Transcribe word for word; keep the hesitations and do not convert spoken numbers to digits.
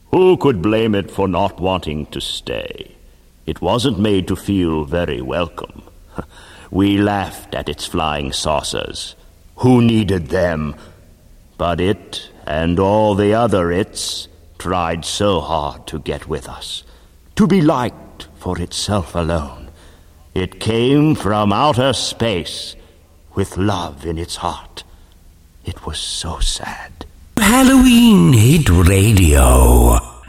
Who could blame it for not wanting to stay? It wasn't made to feel very welcome. We laughed at its flying saucers. Who needed them? But it, and all the other its, tried so hard to get with us, to be liked for itself alone. It came from outer space, with love in its heart. It was so sad. Halloween Hit Radio.